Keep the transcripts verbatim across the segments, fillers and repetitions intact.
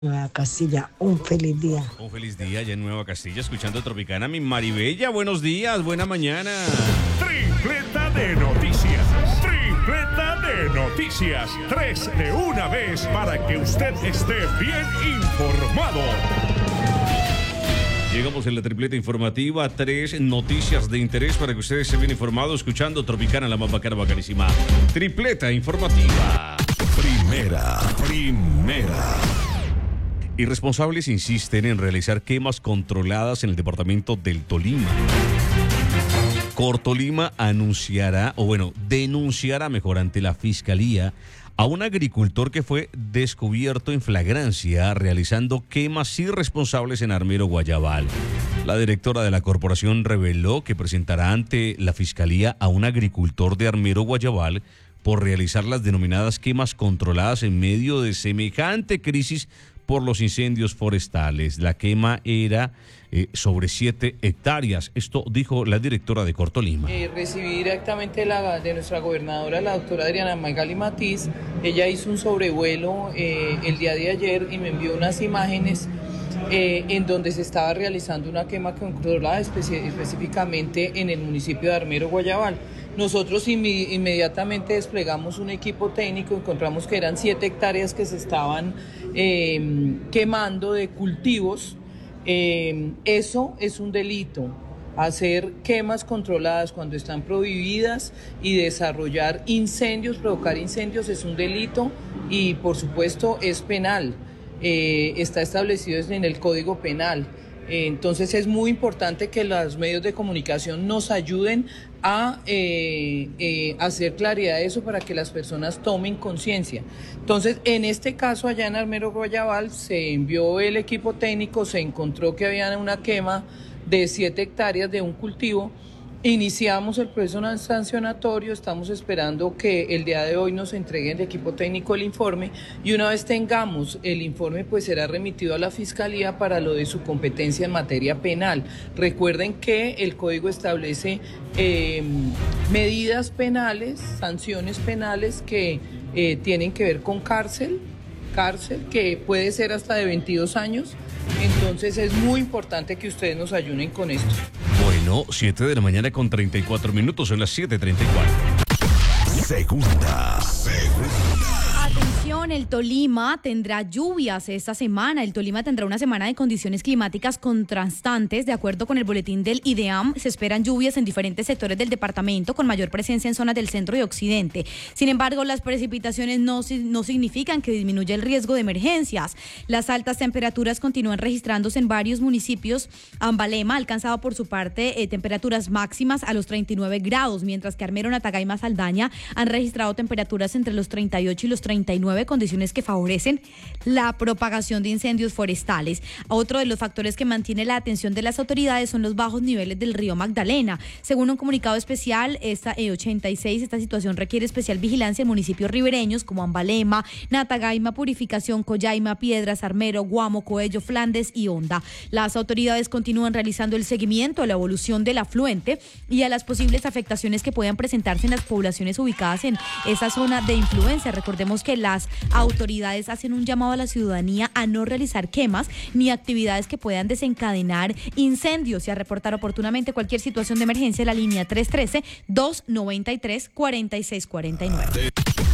Nueva Castilla, un feliz día. Un feliz día ya en Nueva Castilla, escuchando Tropicana. Mi Maribella, buenos días, buena mañana. Tripleta de noticias, tripleta de noticias, tres de una vez para que usted esté bien informado. Llegamos en la tripleta informativa, tres noticias de interés para que ustedes se bien informados, escuchando Tropicana, la más bacana, bacanísima. Tripleta informativa. Primera, primera. Irresponsables insisten en realizar quemas controladas en el departamento del Tolima. Cortolima anunciará, o bueno, denunciará mejor ante la Fiscalía a un agricultor que fue descubierto en flagrancia realizando quemas irresponsables en Armero, Guayabal. La directora de la corporación reveló que presentará ante la Fiscalía a un agricultor de Armero, Guayabal, por realizar las denominadas quemas controladas en medio de semejante crisis por los incendios forestales. La quema era eh, sobre siete hectáreas. Esto dijo la directora de Cortolima. Eh, recibí directamente la, de nuestra gobernadora, la doctora Adriana Magali Matiz. Ella hizo un sobrevuelo eh, el día de ayer y me envió unas imágenes eh, en donde se estaba realizando una quema controlada especi- específicamente en el municipio de Armero, Guayabal. Nosotros inmi- inmediatamente desplegamos un equipo técnico, encontramos que eran siete hectáreas que se estaban eh, quemando de cultivos. Eh, eso es un delito. Hacer quemas controladas cuando están prohibidas y desarrollar incendios, provocar incendios es un delito y por supuesto es penal. Eh, está establecido en el Código Penal. Entonces es muy importante que los medios de comunicación nos ayuden a eh, eh, hacer claridad de eso para que las personas tomen conciencia. Entonces, en este caso, allá en Armero, Guayabal, se envió el equipo técnico, se encontró que había una quema de siete hectáreas de un cultivo. Iniciamos el proceso sancionatorio, estamos esperando que el día de hoy nos entreguen el equipo técnico el informe y una vez tengamos el informe pues será remitido a la Fiscalía para lo de su competencia en materia penal. Recuerden que el Código establece eh, medidas penales, sanciones penales que eh, tienen que ver con cárcel, cárcel que puede ser hasta de veintidós años, entonces es muy importante que ustedes nos ayuden con esto. Bueno, siete de la mañana con treinta y cuatro minutos, son las siete treinta y cuatro. Segunda, segunda. Atención, el Tolima tendrá lluvias esta semana. El Tolima tendrá una semana de condiciones climáticas contrastantes. De acuerdo con el boletín del IDEAM, se esperan lluvias en diferentes sectores del departamento, con mayor presencia en zonas del centro y occidente. Sin embargo, las precipitaciones no, no significan que disminuya el riesgo de emergencias. Las altas temperaturas continúan registrándose en varios municipios. Ambalema ha alcanzado por su parte eh, temperaturas máximas a los treinta y nueve grados, mientras que Armero, Natagaima, Saldaña han registrado temperaturas entre los treinta y ocho y los treinta y nueve, condiciones que favorecen la propagación de incendios forestales. Otro de los factores que mantiene la atención de las autoridades son los bajos niveles del río Magdalena. Según un comunicado especial, esta E ochenta y seis, esta situación requiere especial vigilancia en municipios ribereños como Ambalema, Natagaima, Purificación, Collaima, Piedras, Armero, Guamo, Coello, Flandes y Honda. Las autoridades continúan realizando el seguimiento a la evolución del afluente y a las posibles afectaciones que puedan presentarse en las poblaciones ubicadas en esa zona de influencia. Recordemos que las autoridades hacen un llamado a la ciudadanía a no realizar quemas ni actividades que puedan desencadenar incendios y a reportar oportunamente cualquier situación de emergencia en la línea tres uno tres, dos nueve tres, cuatro seis cuatro nueve.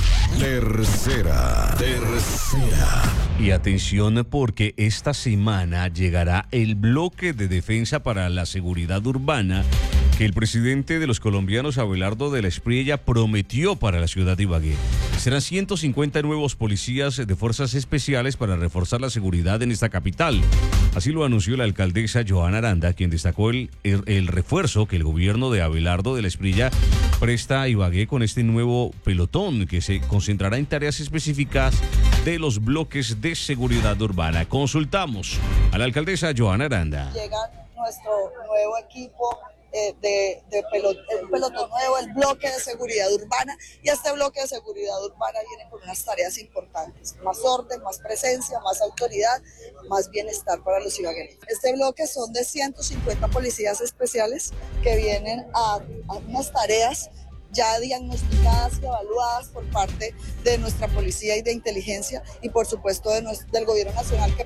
Tercera, tercera. Y atención porque esta semana llegará el bloque de defensa para la seguridad urbana que el presidente de los colombianos, Abelardo de la Espriella, prometió para la ciudad de Ibagué. Serán ciento cincuenta nuevos policías de fuerzas especiales para reforzar la seguridad en esta capital. Así lo anunció la alcaldesa Johanna Aranda, quien destacó el, el, el refuerzo que el gobierno de Abelardo de la Espriella presta a Ibagué con este nuevo pelotón que se concentrará en tareas específicas de los bloques de seguridad urbana. Consultamos a la alcaldesa Johanna Aranda. Llega nuestro nuevo equipo eh, de, de pelotón, el pelotón nuevo, el bloque de seguridad urbana, y este bloque de seguridad urbana viene con unas tareas importantes: más orden, más presencia, más autoridad, más bienestar para los ibagueños. Este bloque son de ciento cincuenta policías especiales que vienen a, a unas tareas ya diagnosticadas y evaluadas por parte de nuestra policía y de inteligencia y por supuesto de nuestro, del gobierno nacional, que